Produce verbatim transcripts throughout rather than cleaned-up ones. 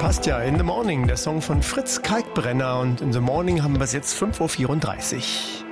Passt ja, In the Morning, der Song von Fritz Kalkbrenner. Und in the Morning haben wir es jetzt fünf Uhr vierunddreißig.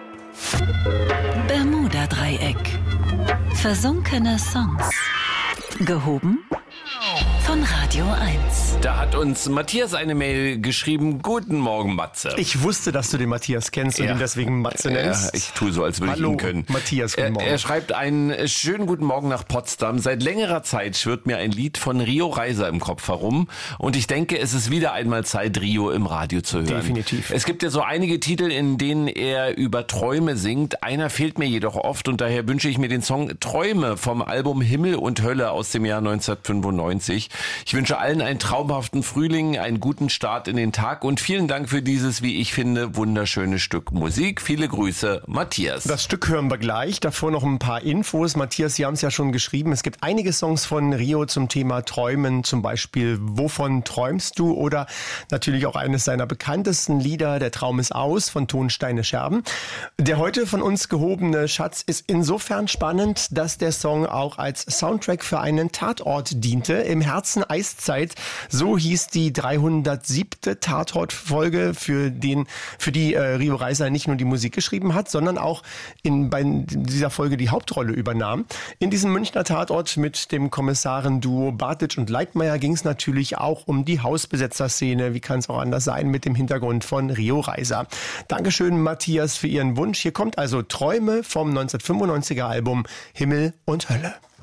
Bermuda-Dreieck. Versunkene Songs. Gehoben von Radio eins. Da hat uns Matthias eine Mail geschrieben. Guten Morgen, Matze. Ich wusste, dass du den Matthias kennst und Ja. ihn deswegen Matze nennst. Ja, ich tue so, als würde Hallo, ich ihn können. Matthias, guten er, Morgen. er schreibt einen schönen guten Morgen nach Potsdam. Seit längerer Zeit schwirrt mir ein Lied von Rio Reiser im Kopf herum. Und ich denke, es ist wieder einmal Zeit, Rio im Radio zu hören. Definitiv. Es gibt ja so einige Titel, in denen er über Träume singt. Einer fehlt mir jedoch oft und daher wünsche ich mir den Song Träume vom Album Himmel und Hölle aus dem Jahr neunzehnhundertfünfundneunzig. Ich wünsche allen einen traumhaften Frühling, einen guten Start in den Tag und vielen Dank für dieses, wie ich finde, wunderschöne Stück Musik. Viele Grüße, Matthias. Das Stück hören wir gleich. Davor noch ein paar Infos. Matthias, Sie haben es ja schon geschrieben. Es gibt einige Songs von Rio zum Thema Träumen. Zum Beispiel Wovon träumst du? Oder natürlich auch eines seiner bekanntesten Lieder, Der Traum ist aus, von Tonsteine Scherben. Der heute von uns gehobene Schatz ist insofern spannend, dass der Song auch als Soundtrack für einen Tatort diente. Im Herzen Eiszeit. So hieß die dreihundertsiebte Tatort-Folge, für den, für die äh, Rio Reiser nicht nur die Musik geschrieben hat, sondern auch in bei dieser Folge die Hauptrolle übernahm. In diesem Münchner Tatort mit dem Kommissaren-Duo Bartitsch und Leitmayr ging es natürlich auch um die Hausbesetzerszene. Wie kann es auch anders sein, mit dem Hintergrund von Rio Reiser. Dankeschön, Matthias, für Ihren Wunsch. Hier kommt also Träume vom neunzehnhundertfünfundneunziger Album Himmel und Hölle.